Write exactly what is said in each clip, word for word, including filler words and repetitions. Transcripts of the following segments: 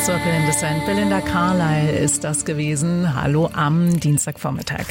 Circle in the Sand. Belinda Carlisle ist das gewesen. Hallo am Dienstagvormittag.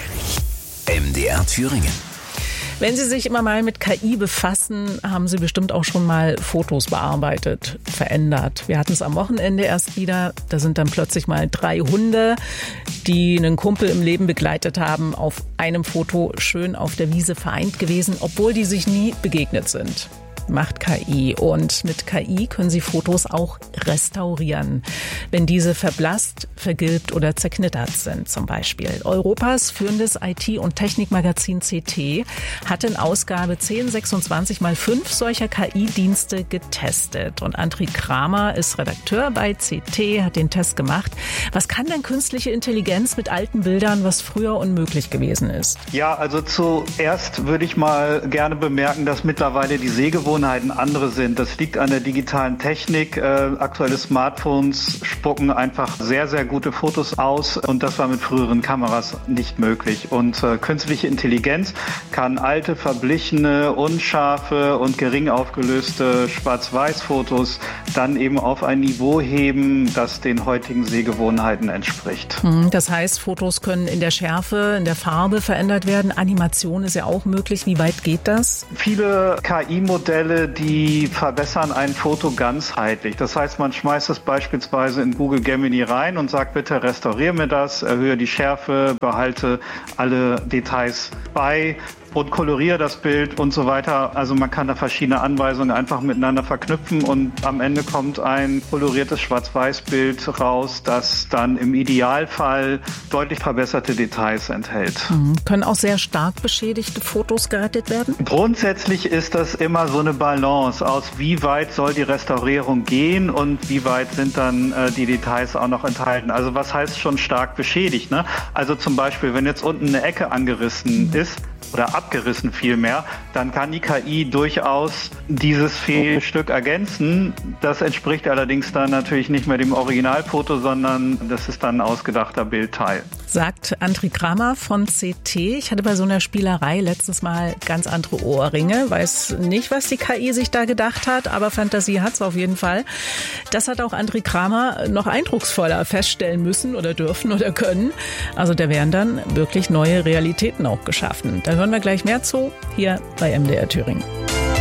M D R Thüringen. Wenn Sie sich immer mal mit K I befassen, haben Sie bestimmt auch schon mal Fotos bearbeitet, verändert. Wir hatten es am Wochenende erst wieder. Da sind dann plötzlich mal drei Hunde, die einen Kumpel im Leben begleitet haben, auf einem Foto schön auf der Wiese vereint gewesen, obwohl die sich nie begegnet sind. Macht K I. Und mit K I können Sie Fotos auch restaurieren, wenn diese verblasst, vergilbt oder zerknittert sind zum Beispiel. Europas führendes I T- und Technikmagazin C T hat in Ausgabe zehn sechsundzwanzig mal fünf solcher K I-Dienste getestet. Und André Kramer ist Redakteur bei C T, hat den Test gemacht. Was kann denn künstliche Intelligenz mit alten Bildern, was früher unmöglich gewesen ist? Ja, also zuerst würde ich mal gerne bemerken, dass mittlerweile die Sehgewohnheiten andere sind. Das liegt an der digitalen Technik. Äh, aktuelle Smartphones spucken einfach sehr, sehr gute Fotos aus und das war mit früheren Kameras nicht möglich. Und äh, künstliche Intelligenz kann alte, verblichene, unscharfe und gering aufgelöste Schwarz-Weiß-Fotos dann eben auf ein Niveau heben, das den heutigen Sehgewohnheiten entspricht. Das heißt, Fotos können in der Schärfe, in der Farbe verändert werden. Animation ist ja auch möglich. Wie weit geht das? Viele K I-Modelle, die verbessern ein Foto ganzheitlich. Das heißt, man schmeißt es beispielsweise in Google Gemini rein und sagt, bitte restauriere mir das, erhöhe die Schärfe, behalte alle Details bei und koloriere das Bild und so weiter. Also man kann da verschiedene Anweisungen einfach miteinander verknüpfen und am Ende kommt ein koloriertes Schwarz-Weiß-Bild raus, das dann im Idealfall deutlich verbesserte Details enthält. Mhm. Können auch sehr stark beschädigte Fotos gerettet werden? Grundsätzlich ist das immer so eine Balance aus, wie weit soll die Restaurierung gehen und wie weit sind dann äh, die Details auch noch enthalten. Also was heißt schon stark beschädigt, ne? Also zum Beispiel, wenn jetzt unten eine Ecke angerissen mhm. ist, oder abgerissen vielmehr, dann kann die K I durchaus dieses Fehlstück ergänzen. Das entspricht allerdings dann natürlich nicht mehr dem Originalfoto, sondern das ist dann ein ausgedachter Bildteil. Sagt André Kramer von C T. Ich hatte bei so einer Spielerei letztens mal ganz andere Ohrringe. Weiß nicht, was die K I sich da gedacht hat, aber Fantasie hat's auf jeden Fall. Das hat auch André Kramer noch eindrucksvoller feststellen müssen oder dürfen oder können. Also da werden dann wirklich neue Realitäten auch geschaffen. Da hören wir gleich mehr zu, hier bei M D R Thüringen.